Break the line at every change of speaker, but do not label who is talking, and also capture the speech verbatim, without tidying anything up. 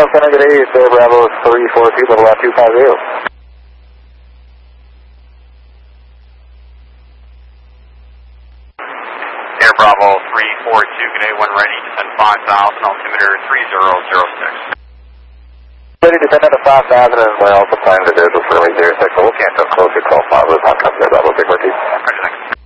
Center, good day, Air Bravo three four two, level out two five zero.
Air Bravo three four two, good day, when ready, descend five thousand, altimeter three zero zero six.
Ready to descend at five thousand and we're also planning to do the survey there, so we'll cancel close to twelve five, we'll talk up there, Bravo three four two.
Roger, thanks.